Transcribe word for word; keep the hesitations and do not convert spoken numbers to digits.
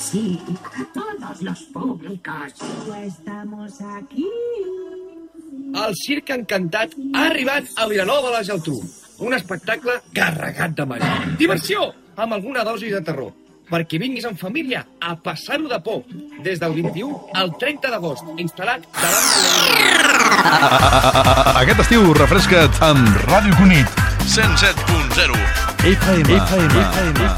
sí, a todos los públicos. Estamos aquí. El Circ Encantat ha arribat a Vilanova de la Geltrú. Un espectacle carregat de màgia. Diversió, amb alguna dosi de terror. Perquè vinguis en família a passar-ho de por. Des del vint-i-u al trenta d'agost, instal·lat davant de la... Aquest estiu refresca't amb Ràdio Cunit. cent set punt zero F M. F M.